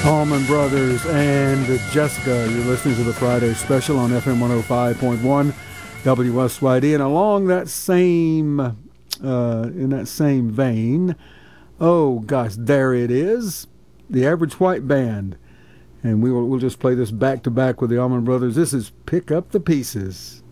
Allman Brothers and Jessica. You're listening to the Friday Special on FM 105.1 WSYD. And along that same, in that same vein, oh gosh, there it is, the Average White Band. And we'll just play this back to back with the Allman Brothers. This is Pick Up the Pieces.